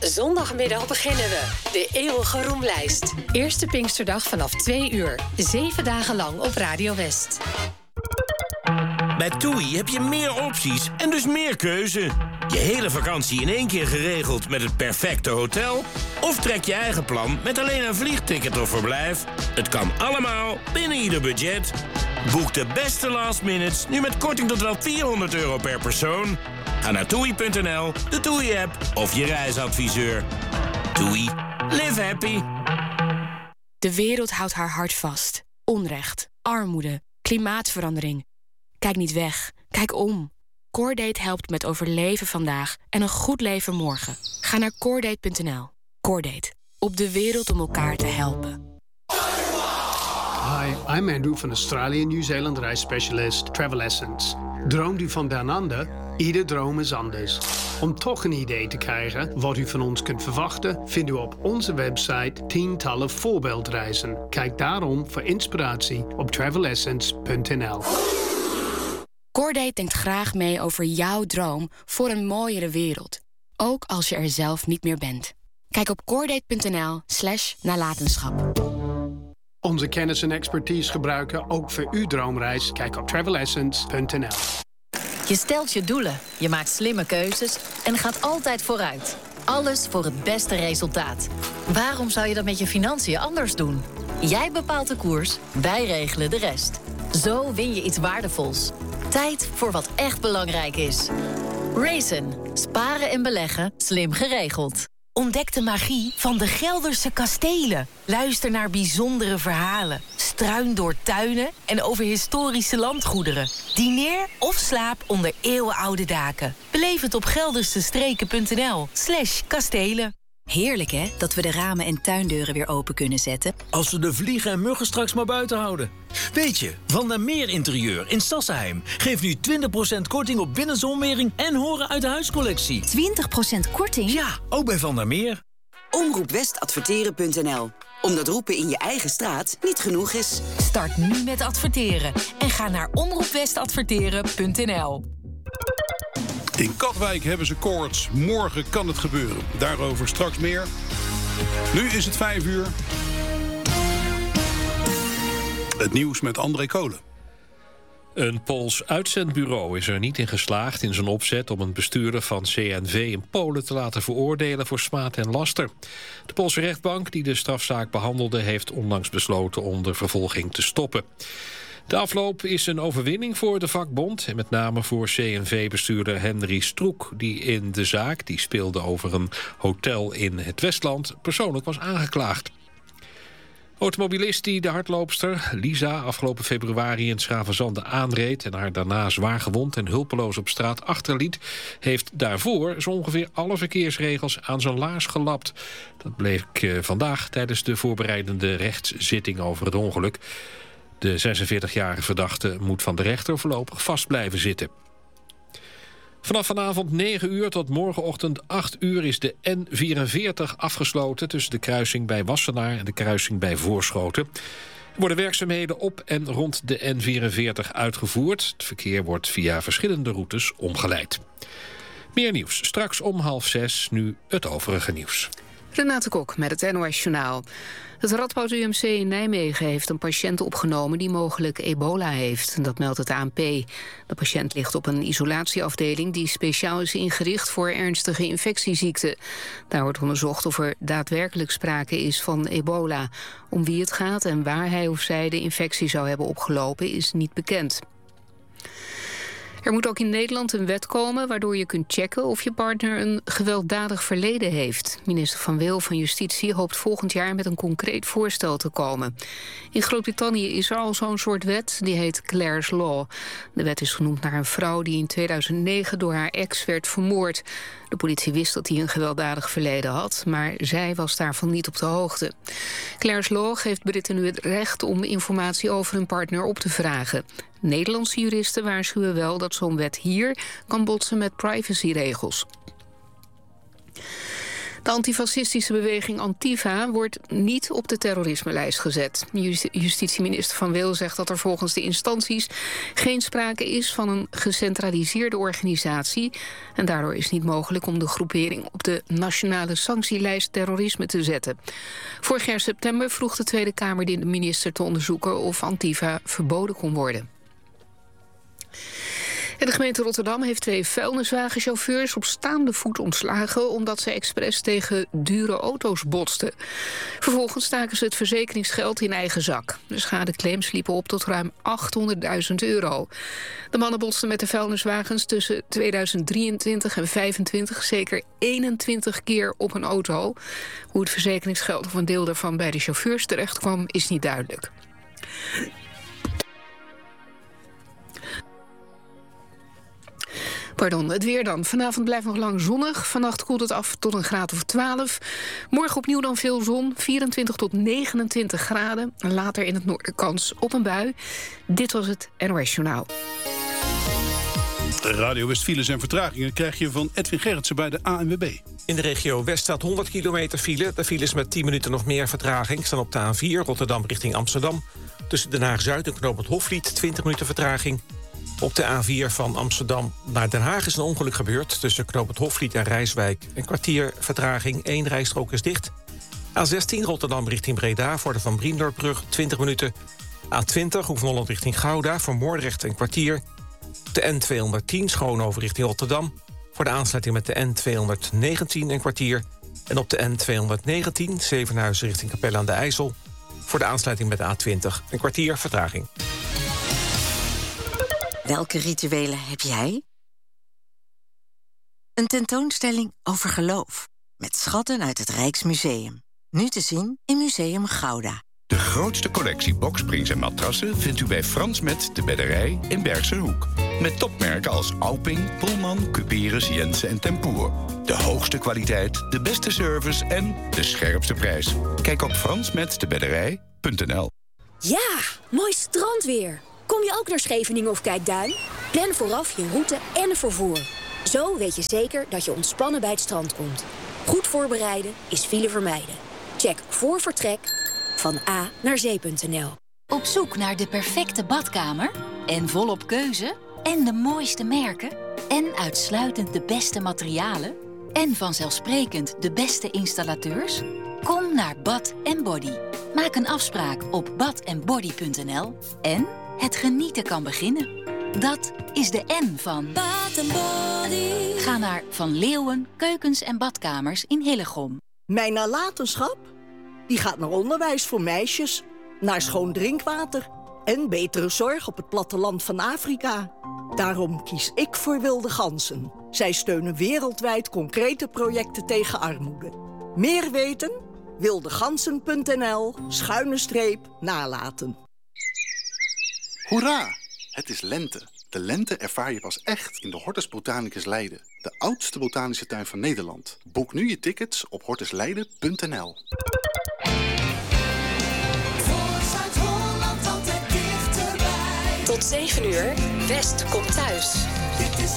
Zondagmiddag beginnen we. De eeuwige roemlijst. Eerste Pinksterdag vanaf 2 uur. 7 dagen lang op Radio West. Bij TUI heb je meer opties en dus meer keuze. Je hele vakantie in één keer geregeld met het perfecte hotel? Of trek je eigen plan met alleen een vliegticket of verblijf? Het kan allemaal binnen ieder budget. Boek de beste last minutes nu met korting tot wel €400 per persoon. Ga naar TUI.nl, de TUI-app of je reisadviseur. TUI. Live happy. De wereld houdt haar hart vast. Onrecht, armoede, klimaatverandering. Kijk niet weg, kijk om. Cordate helpt met overleven vandaag en een goed leven morgen. Ga naar Cordate.nl. Cordate. Op de wereld om elkaar te helpen. Hi, I'm Andrew van Australië Nieuw-Zeeland reisspecialist Travel Essence. Droomt u van down under? Ieder droom is anders. Om toch een idee te krijgen wat u van ons kunt verwachten, vindt u op onze website tientallen voorbeeldreizen. Kijk daarom voor inspiratie op travelessence.nl. Cordate denkt graag mee over jouw droom voor een mooiere wereld. Ook als je er zelf niet meer bent. Kijk op cordate.nl/nalatenschap. Onze kennis en expertise gebruiken ook voor uw droomreis. Kijk op travelessence.nl. Je stelt je doelen, je maakt slimme keuzes en gaat altijd vooruit. Alles voor het beste resultaat. Waarom zou je dat met je financiën anders doen? Jij bepaalt de koers, wij regelen de rest. Zo win je iets waardevols. Tijd voor wat echt belangrijk is. Raisin. Sparen en beleggen. Slim geregeld. Ontdek de magie van de Gelderse kastelen. Luister naar bijzondere verhalen. Struin door tuinen en over historische landgoederen. Dineer of slaap onder eeuwenoude daken. Beleef het op geldersestreken.nl/kastelen. Heerlijk hè, dat we de ramen en tuindeuren weer open kunnen zetten. Als we de vliegen en muggen straks maar buiten houden. Weet je, Van der Meer Interieur in Sassenheim geeft nu 20% korting op binnenzonwering en horen uit de huiscollectie. 20% korting? Ja, ook bij Van der Meer. Omroepwestadverteren.nl. Omdat roepen in je eigen straat niet genoeg is. Start nu met adverteren en ga naar omroepwestadverteren.nl. In Katwijk hebben ze koorts. Morgen kan het gebeuren. Daarover straks meer. Nu is het 5 uur. Het nieuws met André Kolen. Een Pools uitzendbureau is er niet in geslaagd in zijn opzet om een bestuurder van CNV in Polen te laten veroordelen voor smaad en laster. De Poolse rechtbank die de strafzaak behandelde heeft onlangs besloten om de vervolging te stoppen. De afloop is een overwinning voor de vakbond en met name voor CNV-bestuurder Henry Stroek, die in de zaak, die speelde over een hotel in het Westland, persoonlijk was aangeklaagd. Automobilist die de hardloopster Lisa afgelopen februari in 's-Gravenzande aanreed en haar daarna zwaar gewond en hulpeloos op straat achterliet, heeft daarvoor zo ongeveer alle verkeersregels aan zijn laars gelapt. Dat bleek vandaag tijdens de voorbereidende rechtszitting over het ongeluk. De 46-jarige verdachte moet van de rechter voorlopig vast blijven zitten. Vanaf vanavond 9 uur tot morgenochtend 8 uur is de N44 afgesloten tussen de kruising bij Wassenaar en de kruising bij Voorschoten. Er worden werkzaamheden op en rond de N44 uitgevoerd. Het verkeer wordt via verschillende routes omgeleid. Meer nieuws straks om 5:30, nu het overige nieuws. Renate Kok met het NOS Journaal. Het Radboud UMC in Nijmegen heeft een patiënt opgenomen die mogelijk ebola heeft. Dat meldt het ANP. De patiënt ligt op een isolatieafdeling die speciaal is ingericht voor ernstige infectieziekten. Daar wordt onderzocht of er daadwerkelijk sprake is van ebola. Om wie het gaat en waar hij of zij de infectie zou hebben opgelopen is niet bekend. Er moet ook in Nederland een wet komen waardoor je kunt checken of je partner een gewelddadig verleden heeft. Minister Van Wil van Justitie hoopt volgend jaar met een concreet voorstel te komen. In Groot-Brittannië is er al zo'n soort wet, die heet Clare's Law. De wet is genoemd naar een vrouw die in 2009 door haar ex werd vermoord. De politie wist dat hij een gewelddadig verleden had, maar zij was daarvan niet op de hoogte. Clare's Law geeft Britten nu het recht om informatie over hun partner op te vragen. Nederlandse juristen waarschuwen wel dat zo'n wet hier kan botsen met privacyregels. De antifascistische beweging Antifa wordt niet op de terrorismelijst gezet. Justitieminister Van Wil zegt dat er volgens de instanties geen sprake is van een gecentraliseerde organisatie. En daardoor is het niet mogelijk om de groepering op de nationale sanctielijst terrorisme te zetten. Vorig jaar september vroeg de Tweede Kamer de minister te onderzoeken of Antifa verboden kon worden. En de gemeente Rotterdam heeft 2 vuilniswagenchauffeurs op staande voet ontslagen omdat ze expres tegen dure auto's botsten. Vervolgens staken ze het verzekeringsgeld in eigen zak. De schadeclaims liepen op tot ruim €800.000. De mannen botsten met de vuilniswagens tussen 2023 en 2025 zeker 21 keer op een auto. Hoe het verzekeringsgeld of een deel daarvan bij de chauffeurs terecht kwam is niet duidelijk. Het weer dan. Vanavond blijft nog lang zonnig. Vannacht koelt het af tot een graad of 12. Morgen opnieuw dan veel zon, 24 tot 29 graden. En later in het noorden kans op een bui. Dit was het NOS Journaal. Radio West files en vertragingen krijg je van Edwin Gerritsen bij de ANWB. In de regio West staat 100 kilometer file. De files met 10 minuten nog meer vertraging staan op de A4 Rotterdam richting Amsterdam. Tussen Den Haag-Zuid en Knooppunt Hofvliet 20 minuten vertraging. Op de A4 van Amsterdam naar Den Haag is een ongeluk gebeurd. Tussen Knooppunt Hofvliet en Rijswijk een kwartier vertraging. 1 rijstrook is dicht. A16 Rotterdam richting Breda voor de Van Briendorpbrug 20 minuten. A20 Hoek van Holland richting Gouda voor Moordrecht een kwartier. De N210 Schoonhoven richting Rotterdam voor de aansluiting met de N219 een kwartier. En op de N219 Zevenhuizen richting Capelle aan de IJssel voor de aansluiting met de A20 een kwartier vertraging. Welke rituelen heb jij? Een tentoonstelling over geloof. Met schatten uit het Rijksmuseum. Nu te zien in Museum Gouda. De grootste collectie boksprings en matrassen vindt u bij Frans Met de Bedderij in Bergse Hoek. Met topmerken als Auping, Pullman, Cuperus, Jensen en Tempoer. De hoogste kwaliteit, de beste service en de scherpste prijs. Kijk op fransmetdebedderij.nl. Ja, mooi strandweer. Kom je ook naar Scheveningen of Kijkduin? Plan vooraf je route en vervoer. Zo weet je zeker dat je ontspannen bij het strand komt. Goed voorbereiden is file vermijden. Check voor vertrek van A naar zee.nl. Op zoek naar de perfecte badkamer? En volop keuze? En de mooiste merken? En uitsluitend de beste materialen? En vanzelfsprekend de beste installateurs? Kom naar Bath & Body. Maak een afspraak op bathandbody.nl. En het genieten kan beginnen. Dat is de N van Bath & Body. Ga naar Van Leeuwen Keukens en Badkamers in Hillegom. Mijn nalatenschap? Die gaat naar onderwijs voor meisjes, naar schoon drinkwater en betere zorg op het platteland van Afrika. Daarom kies ik voor Wilde Ganzen. Zij steunen wereldwijd concrete projecten tegen armoede. Meer weten? wildegansen.nl/nalaten. Hoera! Het is lente. De lente ervaar je pas echt in de Hortus Botanicus Leiden. De oudste botanische tuin van Nederland. Boek nu je tickets op hortusleiden.nl. Tot 7 uur, West komt thuis. Dit is